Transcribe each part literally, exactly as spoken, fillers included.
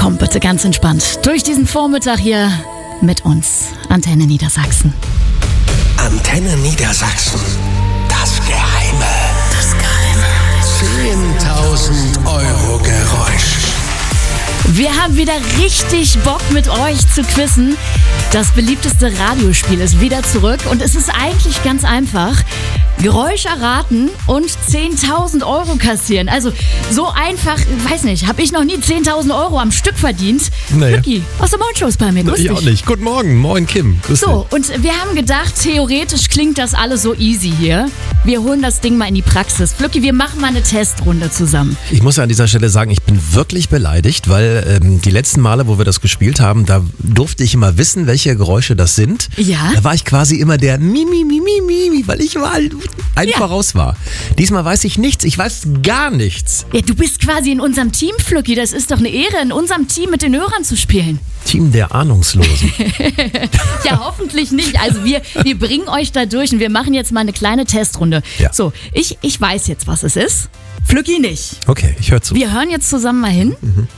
Komm bitte ganz entspannt durch diesen Vormittag hier mit uns. Antenne Niedersachsen. Antenne Niedersachsen. Das Geheime. Das Geheime. zehntausend Euro Geräusch. Wir haben wieder richtig Bock mit euch zu quizzen. Das beliebteste Radiospiel ist wieder zurück und es ist eigentlich ganz einfach. Geräusch erraten und zehntausend Euro kassieren. Also so einfach, weiß nicht, habe ich noch nie zehntausend Euro am Stück verdient. Nee. Lucky, aus der Morgenshow ist bei mir. Grüß Ich dich. auch nicht. Guten Morgen. Moin, Kim. Grüß So, und wir haben gedacht, theoretisch klingt das alles so easy hier. Wir holen das Ding mal in die Praxis. Flücki, wir machen mal eine Testrunde zusammen. dich. Ich muss ja an dieser Stelle sagen, ich bin wirklich beleidigt, weil ähm, die letzten Male, wo wir das gespielt haben, da durfte ich immer wissen, welche Geräusche das sind. Ja. Da war ich quasi immer der Mimi, Mimi, Mimi, weil ich mal ein Ja. voraus war. Diesmal weiß ich nichts. Ich weiß gar nichts. Ja, du bist quasi in unserem Team, Flücki. Das ist doch eine Ehre, in unserem Team mit den Hörern zu spielen. Team der Ahnungslosen. Ja, hoffentlich nicht. Also wir, wir bringen euch da durch und wir machen jetzt mal eine kleine Testrunde. Ja. So, ich, ich weiß jetzt, was es ist. Flücki nicht. Okay, ich höre zu. Wir hören jetzt zusammen mal hin. Mhm.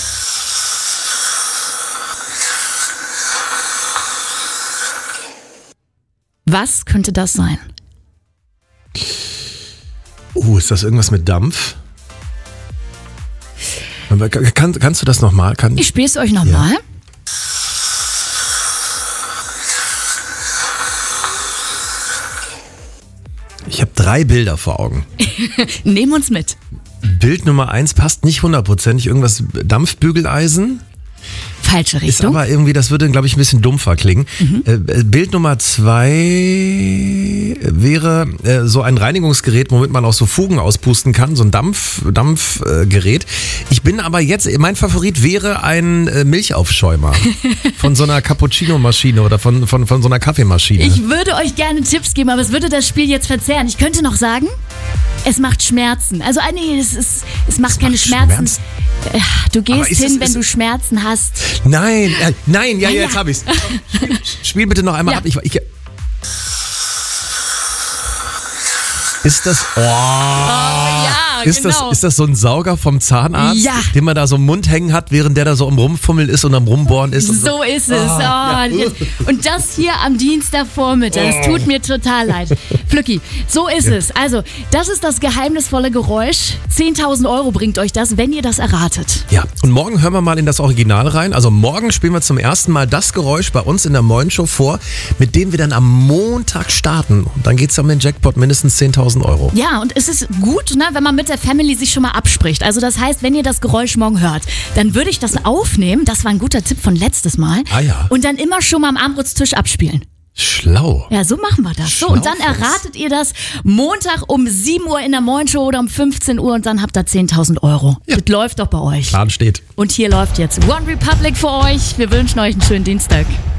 Was könnte das sein? Oh, ist das irgendwas mit Dampf? Kann, kannst du das nochmal? Kann, Ich spiele es euch nochmal. Ja. Ich habe drei Bilder vor Augen. Nehmen uns mit. Bild Nummer eins passt nicht hundertprozentig. Irgendwas Dampfbügeleisen. Falsche Ist Richtung. aber irgendwie, das würde, glaube ich, ein bisschen dumpfer klingen. Mhm. Äh, Bild Nummer zwei wäre äh, so ein Reinigungsgerät, womit man auch so Fugen auspusten kann, so ein Dampf, Dampfgerät. Ich bin aber jetzt, mein Favorit wäre ein äh, Milchaufschäumer von so einer Cappuccino-Maschine oder von, von, von so einer Kaffeemaschine. Ich würde euch gerne Tipps geben, aber es würde das Spiel jetzt verzerren. Ich könnte noch sagen, es macht Schmerzen. Also, ah, nee, es, ist, es macht Es keine macht Schmerzen. Schmerzen? Äh, Du Aber gehst ist hin, es- wenn ist- du Schmerzen hast. Nein, äh, nein, ja, Ja, ja, ja. jetzt habe ich's. Spiel bitte noch einmal Ja. ab. Ich, ich, ist das. Oh, ja, ist, das, ist das so ein Sauger vom Zahnarzt, Ja. den man da so im Mund hängen hat, während der da so am Rumfummeln ist und am Rumbohren ist? Und So ist es. Oh, jetzt- Und das hier am Dienstagvormittag. Das tut mir total leid. Flücki, so ist es. Also, das ist das geheimnisvolle Geräusch. zehntausend Euro bringt euch das, wenn ihr das erratet. Ja, und morgen hören wir mal in das Original rein. Also morgen spielen wir zum ersten Mal das Geräusch bei uns in der Morgenshow vor, mit dem wir dann am Montag starten. Und dann geht es um den Jackpot, mindestens zehntausend Euro. Ja, und es ist gut, ne, wenn man mit der Family sich schon mal abspricht. Also das heißt, wenn ihr das Geräusch morgen hört, dann würde ich das aufnehmen. Das war ein guter Tipp von letztes Mal. Ah ja. Und dann immer schon mal am Armbrutstisch abspielen. Schlau. Ja, so machen wir das. So, und dann Schlaufuchs. erratet ihr das Montag um sieben Uhr in der Morgenshow oder um fünfzehn Uhr und dann habt ihr zehntausend Euro. Ja. Das läuft doch bei euch. Plan steht. Und hier läuft jetzt One Republic für euch. Wir wünschen euch einen schönen Dienstag.